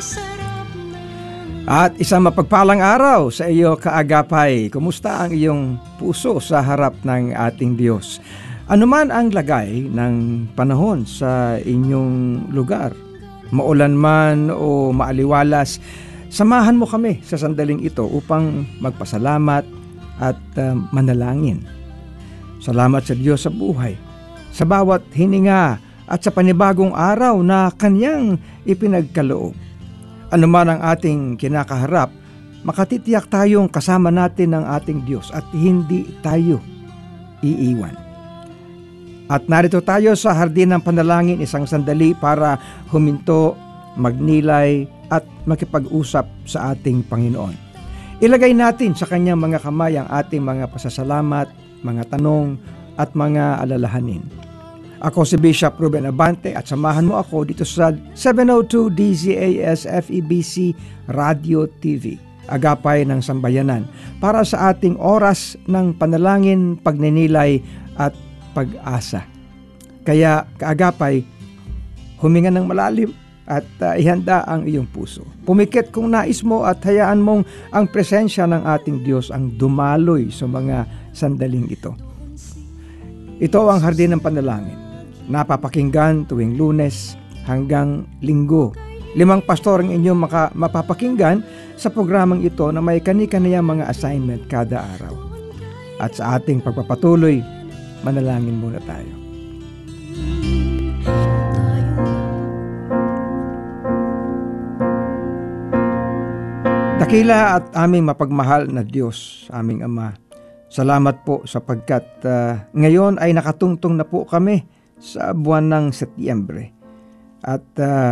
At isang mapagpalang araw sa iyo, kaagapay. Kumusta ang iyong puso sa harap ng ating Diyos? Ano man ang lagay ng panahon sa inyong lugar, maulan man o maaliwalas, samahan mo kami sa sandaling ito upang magpasalamat at manalangin. Salamat sa Diyos sa buhay, sa bawat hininga at sa panibagong araw na Kanyang ipinagkaloob. Ano man ang ating kinakaharap, makatitiyak tayong kasama natin ng ating Diyos at hindi tayo iiwan. At narito tayo sa hardin ng panalangin, isang sandali para huminto, magnilay at makipag-usap sa ating Panginoon. Ilagay natin sa Kanyang mga kamay ang ating mga pasasalamat, mga tanong at mga alalahanin. Ako si Bishop Ruben Abante at samahan mo ako dito sa 702 DZAS FEBC Radio TV, Agapay ng Sambayanan, para sa ating oras ng panalangin, pagninilay at pag-asa. Kaya kaagapay, huminga ng malalim at ihanda ang iyong puso. Pumikit kung nais mo at hayaan mong ang presensya ng ating Diyos ang dumaloy sa mga sandaling ito. Ito ang hardin ng panalangin, napapakinggan tuwing Lunes hanggang Linggo. 5 pastor ang inyong mapapakinggan sa programang ito na may kani-kaniyang mga assignment kada araw. At sa ating pagpapatuloy, manalangin muna tayo. Dakila at aming mapagmahal na Diyos, aming Ama, salamat po sapagkat ngayon ay nakatungtong na po kami sa buwan ng Setyembre. At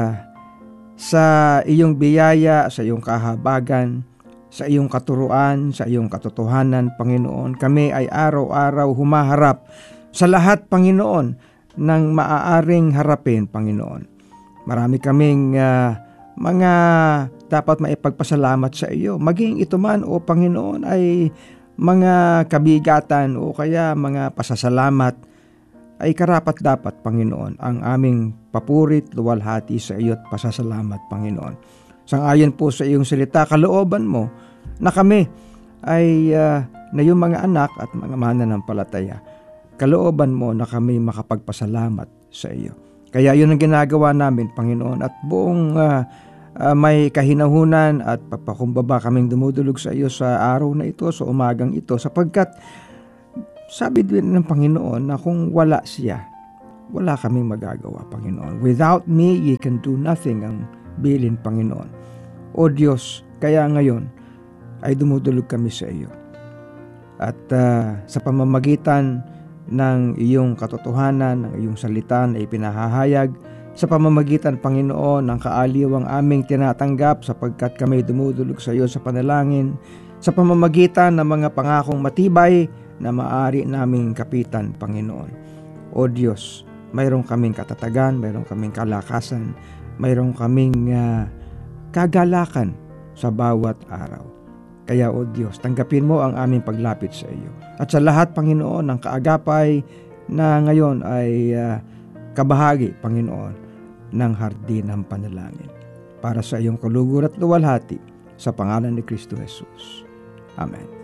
sa iyong biyaya, sa iyong kahabagan, sa iyong katuruan, sa iyong katotohanan, Panginoon, kami ay araw-araw humaharap sa lahat, Panginoon, ng maaaring harapin, Panginoon. Marami kaming mga dapat maipagpasalamat sa iyo. Maging ito man, O Panginoon, ay mga kabigatan o kaya mga pasasalamat, ay karapat-dapat, Panginoon, ang aming papurit, luwalhati sa iyo at pasasalamat, Panginoon. Sangayon po sa iyong salita, kalooban mo na kami ay na yung mga anak at mga mananampalataya. Kalooban mo na kami makapagpasalamat sa iyo. Kaya yun ang ginagawa namin, Panginoon, at buong may kahinahunan at papakumbaba kaming dumudulog sa iyo sa araw na ito, sa umagang ito, sapagkat sabi din ng Panginoon na kung wala siya, wala kaming magagawa, Panginoon. Without me, ye can do nothing, ang bilin, Panginoon. O Diyos, kaya ngayon ay dumudulog kami sa iyo. At sa pamamagitan ng iyong katotohanan, ng iyong salita na ipinahahayag, sa pamamagitan, Panginoon, ng kaaliw ang aming tinatanggap sapagkat kami dumudulog sa iyo sa panalangin, sa pamamagitan ng mga pangakong matibay na maaari naming kapitan, Panginoon. O Diyos, mayroon kaming katatagan, mayroon kaming kalakasan, mayroon kaming kagalakan sa bawat araw. Kaya, O Diyos, tanggapin mo ang aming paglapit sa iyo. At sa lahat, Panginoon, ng kaagapay na ngayon ay kabahagi, Panginoon, ng hardin ng panalangin. Para sa iyong kalugur at luwalhati, sa pangalan ni Kristo Jesus. Amen.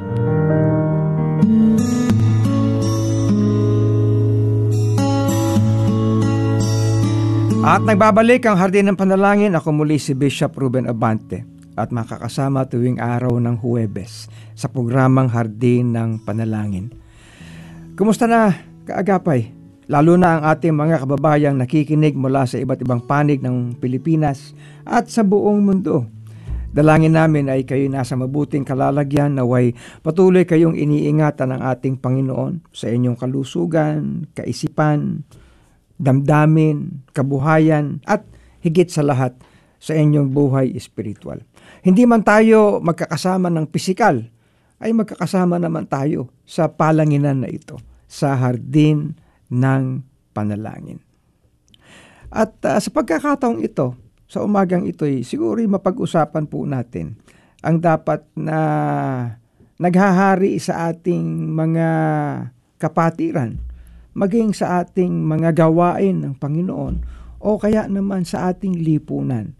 At nagbabalik ang hardin ng panalangin. Ako muli si Bishop Ruben Abante at makakasama tuwing araw ng Huwebes sa programang Hardin ng Panalangin. Kumusta na, kaagapay? Lalo na ang ating mga kababayang nakikinig mula sa iba't ibang panig ng Pilipinas at sa buong mundo. Dalangin namin ay kayo nasa mabuting kalalagyan, naway patuloy kayong iniingatan ng ating Panginoon sa inyong kalusugan, kaisipan, damdamin, kabuhayan, at higit sa lahat sa inyong buhay espiritual. Hindi man tayo magkakasama ng pisikal, ay magkakasama naman tayo sa palanginan na ito, sa hardin ng panalangin. At sa pagkakataong ito, sa umagang ito'y siguro mapag-usapan po natin ang dapat na naghahari sa ating mga kapatiran, maging sa ating mga gawain ng Panginoon o kaya naman sa ating lipunan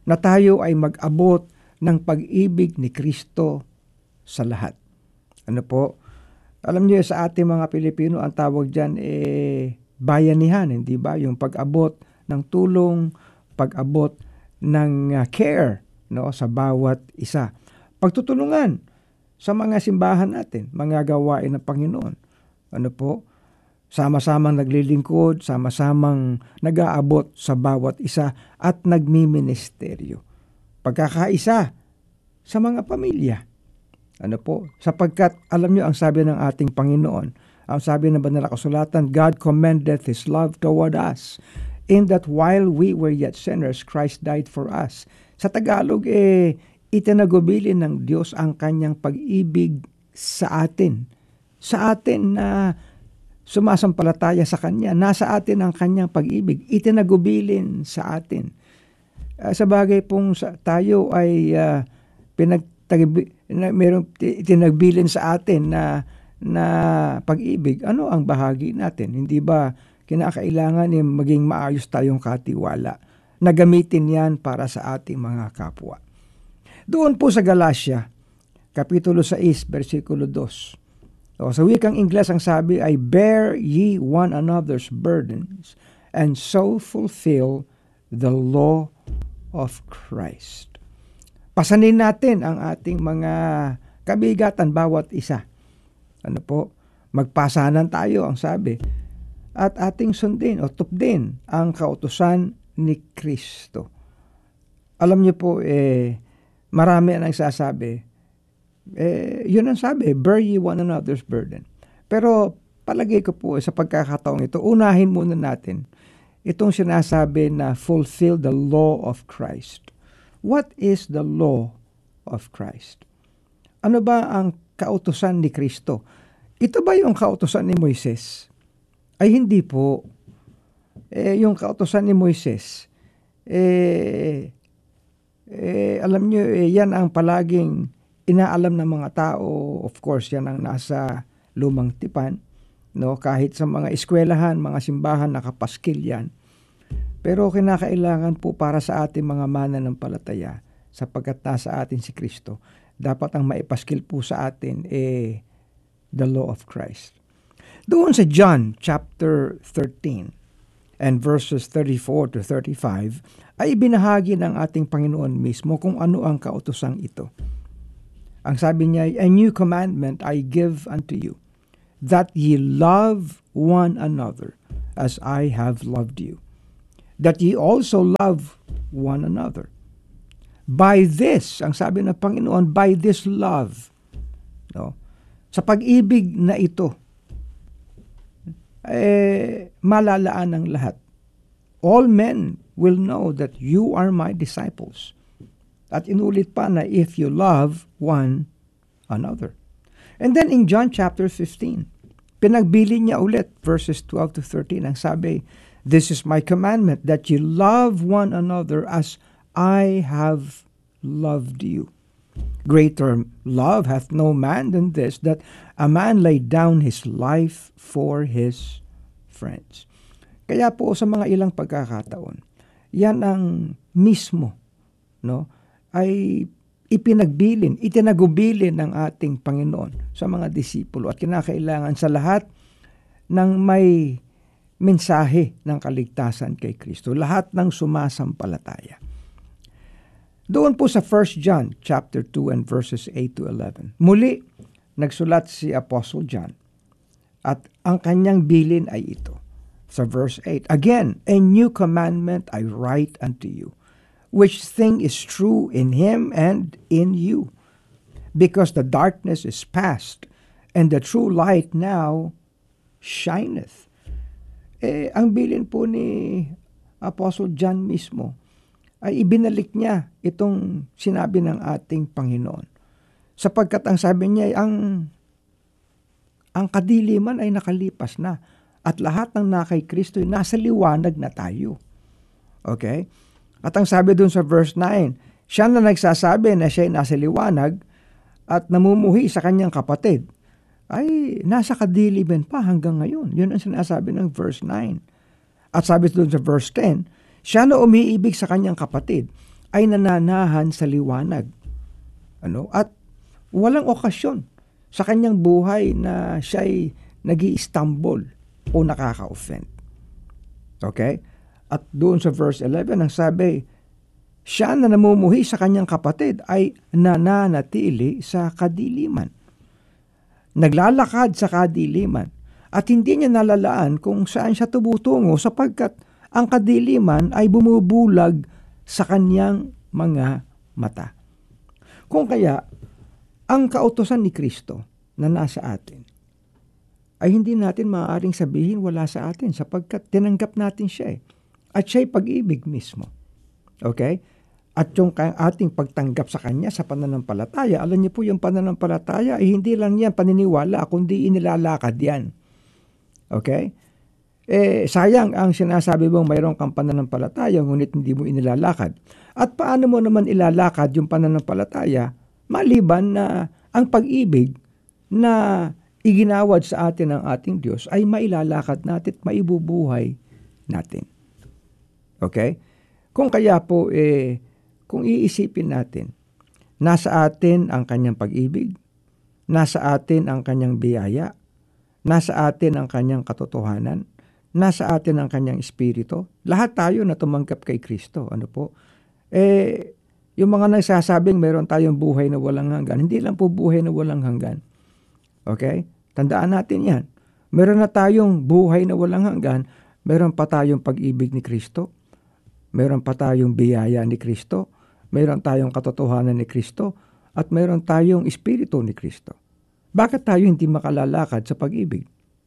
na tayo ay mag-abot ng pag-ibig ni Kristo sa lahat. Ano po? Alam niyo, sa ating mga Pilipino, ang tawag dyan bayanihan, hindi ba? Yung pag-abot ng tulong, pag-abot ng care, no, sa bawat isa. Pagtutulungan sa mga simbahan natin, mga gawain ng Panginoon. Ano po? Sama-samang naglilingkod, sama-samang nag-aabot sa bawat isa at nagmiministeryo. Pagkakaisa sa mga pamilya. Ano po? Sapagkat, alam nyo, ang sabi ng ating Panginoon, ang sabi ng banal na kasulatan, God commendeth His love toward us, in that while we were yet sinners, Christ died for us. Sa Tagalog, itinagubilin ng Diyos ang kanyang pag-ibig sa atin. Sa atin na sumasampalataya sa Kanya, nasa atin ang kanyang pag-ibig, itinagubilin sa atin. Sa bagay pong tayo ay mayroong itinagbilin sa atin na pag-ibig, ano ang bahagi natin? Hindi ba kinakailangan maging maayos tayong katiwala na gamitin yan para sa ating mga kapwa? Doon po sa Galatia, Kapitulo 6, versikulo 2. Sa wikang Ingles, ang sabi ay, bear ye one another's burdens and so fulfill the law of Christ. Pasanin natin ang ating mga kabigatan bawat isa. Ano po? Magpasanan tayo, ang sabi. At ating sundin o tupdin ang kautusan ni Kristo. Alam niyo po, marami ang nagsasabi, yun ang sabi, bear ye one another's burden. Pero palagay ko po sa pagkakataong ito, unahin muna natin itong sinasabi na fulfill the law of Christ. What is the law of Christ? Ano ba ang kautusan ni Kristo? Ito ba yung kautusan ni Moises? Ay hindi po. Yung kautusan ni Moises, alam nyo, yan ang palaging inaalam ng mga tao. Of course, yan ang nasa lumang tipan. No? Kahit sa mga eskwelahan, mga simbahan, nakapaskil yan. Pero kinakailangan po para sa ating mga mananampalataya, sapagkat nasa atin si Kristo, dapat ang maipaskil po sa atin the law of Christ. Doon sa John chapter 13 and verses 34 to 35, ay ibinahagi ng ating Panginoon mismo kung ano ang kautosang ito. Ang sabi niya, a new commandment I give unto you, that ye love one another as I have loved you, that ye also love one another. By this, ang sabi ng Panginoon, by this love, no? Sa pag-ibig na ito, malalaan ng lahat. All men will know that you are my disciples. At inulit pa na if you love one another. And then in John chapter 15, pinagbili niya ulit verses 12 to 13. Ang sabi, this is my commandment, that you love one another as I have loved you. Greater love hath no man than this, that a man lay down his life for his friends. Kaya po sa mga ilang pagkakataon, yan ang mismo, no, ay itinagubilin ng ating Panginoon sa mga disipulo at kinakailangan sa lahat ng may mensahe ng kaligtasan kay Kristo, lahat ng sumasampalataya. Doon po sa 1 John chapter 2 and verses 8 to 11. Muli, nagsulat si Apostle John at ang kanyang bilin ay ito. Sa verse 8, again, a new commandment I write unto you, which thing is true in him and in you, because the darkness is past, and the true light now shineth. Ang bilin po ni Apostle John mismo, ay ibinalik niya itong sinabi ng ating Panginoon. Sapagkat ang sabi niya, ang kadiliman ay nakalipas na, at lahat ng nakay Kristo ay nasa liwanag na tayo. Okay? At ang sabi dun sa verse 9, siya na nagsasabi na siya ay nasa liwanag at namumuhi sa kanyang kapatid, ay nasa kadiliman pa hanggang ngayon. Yun ang sinasabi ng verse 9. At sabi dun sa verse 10, siya na umiibig sa kanyang kapatid ay nananahan sa liwanag. At walang okasyon sa kanyang buhay na siya'y nag-i-stumble o nakaka-offend. Okay? At doon sa verse 11, ang sabi, siya na namumuhi sa kanyang kapatid ay nananatili sa kadiliman. Naglalakad sa kadiliman at hindi niya nalalaan kung saan siya tumutungo sapagkat ang kadiliman ay bumubulag sa kanyang mga mata. Kung kaya, ang kautusan ni Kristo na nasa atin ay hindi natin maaaring sabihin wala sa atin sapagkat tinanggap natin siya At siya'y pag-ibig mismo. Okay? At yung ating pagtanggap sa Kanya sa pananampalataya, alam niyo po yung pananampalataya ay hindi lang yan paniniwala, kundi inilalakad yan. Okay? Sayang ang sinasabi mong mayroon kang pananampalataya, ngunit hindi mo inilalakad. At paano mo naman ilalakad yung pananampalataya, maliban na ang pag-ibig na iginawad sa atin ng ating Diyos ay mailalakad natin at maibubuhay natin. Okay? Kung kaya po, kung iisipin natin, nasa atin ang kanyang pag-ibig, nasa atin ang kanyang biyaya, nasa atin ang kanyang katotohanan, nasa atin ang kanyang espiritu, lahat tayo na tumanggap kay Kristo. Yung mga nagsasabing meron tayong buhay na walang hanggan, hindi lang po buhay na walang hanggan. Okay? Tandaan natin yan. Meron na tayong buhay na walang hanggan, meron pa tayong pag-ibig ni Kristo, meron pa tayong biyaya ni Kristo, meron tayong katotohanan ni Kristo, at meron tayong espiritu ni Kristo. Bakit tayo hindi makalalakad sa pag-ibig?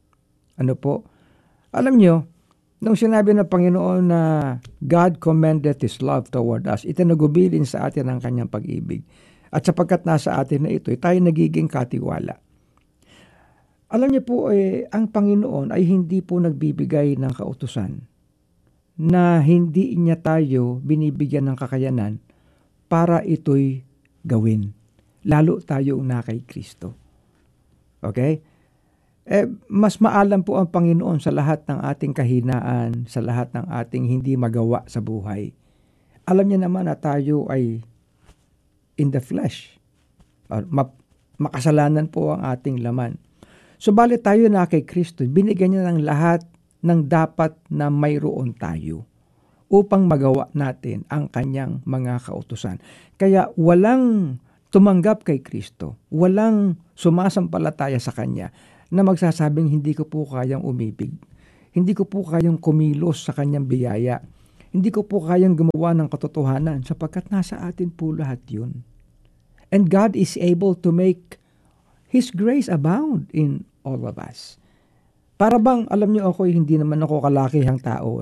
Alam nyo, nung sinabi ng Panginoon na God commended His love toward us, itinagubilin sa atin ang kanyang pag-ibig. At sapagkat nasa atin na ito, tayo nagiging katiwala. Alam niyo po, ang Panginoon ay hindi po nagbibigay ng kautusan na hindi niya tayo binibigyan ng kakayanan para ito'y gawin. Lalo tayong na kay Kristo. Okay? Mas maalam po ang Panginoon sa lahat ng ating kahinaan, sa lahat ng ating hindi magawa sa buhay. Alam niya naman na tayo ay in the flesh. Makasalanan po ang ating laman. Subalit tayo na kay Kristo, binigyan niya ng lahat ng dapat na mayroon tayo upang magawa natin ang kanyang mga kautusan. Kaya walang tumanggap kay Kristo, walang sumasampalataya sa Kanya na magsasabing hindi ko po kayang umibig, hindi ko po kayang kumilos sa Kanyang biyaya, hindi ko po kayang gumawa ng katotohanan sapagkat nasa atin po lahat yun. And God is able to make His grace abound in all of us. Para bang, alam niyo ako, hindi naman ako kalakihang tao,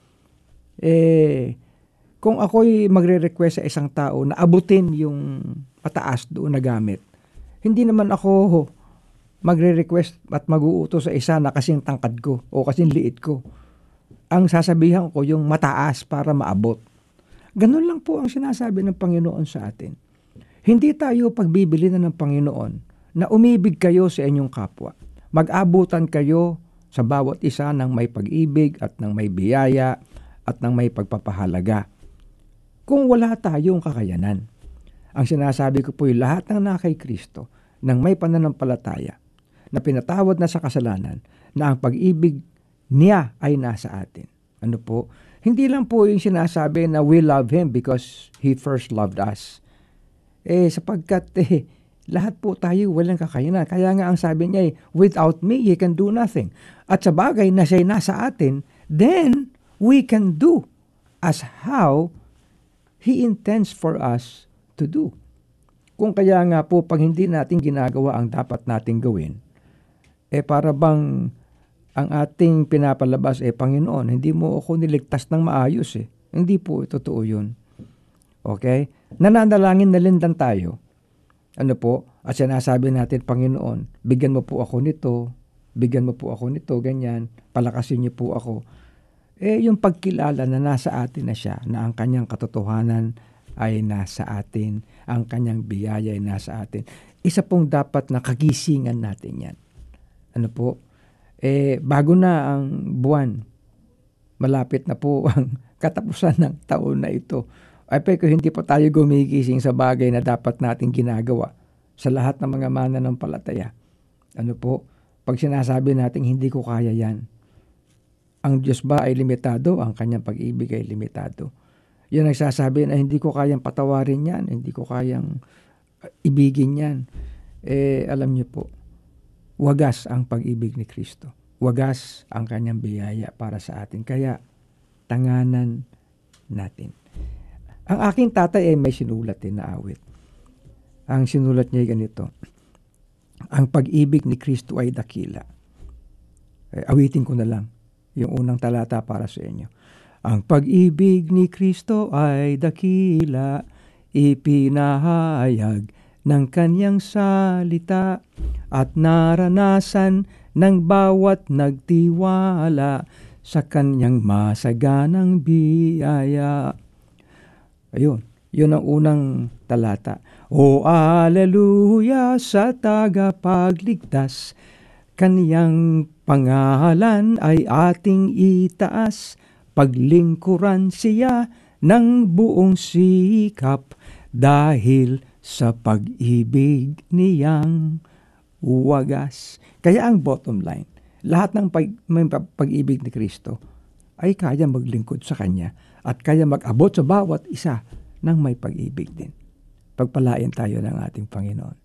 kung ako'y magre-request sa isang tao na abutin yung pataas doon na gamit, hindi naman ako magre-request at mag-uutos sa isa na kasing tangkad ko o kasing liit ko. Ang sasabihan ko yung mataas para maabot. Ganun lang po ang sinasabi ng Panginoon sa atin. Hindi tayo pagbibili na ng Panginoon na umibig kayo sa inyong kapwa. Mag-abutan kayo sa bawat isa ng may pag-ibig at ng may biyaya at ng may pagpapahalaga. Kung wala tayong kakayanan, ang sinasabi ko po yung lahat ng nakay Kristo, ng may pananampalataya, na pinatawad na sa kasalanan, na ang pag-ibig niya ay nasa atin. Hindi lang po yung sinasabi na we love Him because He first loved us. Sapagkat lahat po tayo walang kakayanan. Kaya nga ang sabi niya without me, you can do nothing. At sa bagay na siya'y nasa atin, then we can do as how He intends for us to do. Kung kaya nga po, pag hindi natin ginagawa ang dapat nating gawin, para bang ang ating pinapalabas, Panginoon, hindi mo ako niligtas ng maayos. Hindi po totoo yun. Okay? Nananalangin na lindan tayo. At sinasabi natin, Panginoon, bigyan mo po ako nito, ganyan, palakasin niyo po ako. Yung pagkilala na nasa atin na siya, na ang kanyang katotohanan ay nasa atin, ang kanyang biyaya ay nasa atin. Isa pong dapat na kagisingan natin yan. Bago na ang buwan, malapit na po ang katapusan ng taon na ito, ay kung hindi pa tayo gumigising sa bagay na dapat nating ginagawa sa lahat ng mga mananampalataya. Ano po, pag sinasabi natin hindi ko kaya yan, ang Diyos ba ay limitado? Ang kanyang pag-ibig ay limitado. Yun nagsasabi na hindi ko kayang patawarin yan, hindi ko kayang ibigin yan. Alam niyo po, wagas ang pag-ibig ni Kristo. Wagas ang kanyang biyaya para sa atin. Kaya, tanganan natin. Ang aking tatay ay may sinulat din na awit. Ang sinulat niya ay ganito, ang pag-ibig ni Kristo ay dakila. Awitin ko na lang yung unang talata para sa inyo. Ang pag-ibig ni Kristo ay dakila, ipinahayag ng kanyang salita at naranasan ng bawat nagtiwala sa kanyang masaganang biyaya. Ayun, yun ang unang talata. O aleluya sa tagapagligtas, kaniyang pangalan ay ating itaas, paglingkuran siya ng buong sikap dahil sa pag-ibig niyang wagas. Kaya ang bottom line, lahat ng pag-ibig ni Kristo ay kaya maglingkod sa Kanya at kaya mag-abot sa bawat isa ng may pag-ibig din. Pagpalain tayo ng ating Panginoon.